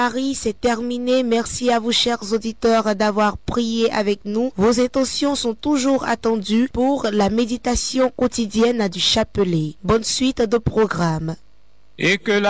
Marie, c'est terminé. Merci à vous, chers auditeurs, d'avoir prié avec nous. Vos intentions sont toujours attendues pour la méditation quotidienne du chapelet. Bonne suite de programme. Et que